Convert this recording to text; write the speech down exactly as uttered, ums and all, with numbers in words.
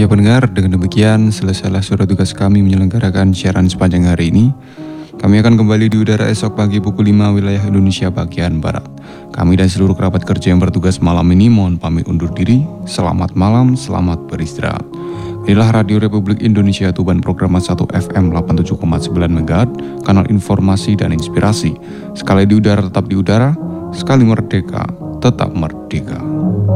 Ya pendengar, dengan demikian selesailah surat tugas kami menyelenggarakan siaran sepanjang hari ini. Kami akan kembali di udara esok pagi pukul lima wilayah Indonesia bagian Barat. Kami dan seluruh kerabat kerja yang bertugas malam ini mohon pamit undur diri. Selamat malam, selamat beristirahat. Inilah Radio Republik Indonesia Tuban Program satu F M delapan puluh tujuh koma sembilan megahertz, kanal informasi dan inspirasi. Sekali di udara tetap di udara, sekali merdeka tetap merdeka.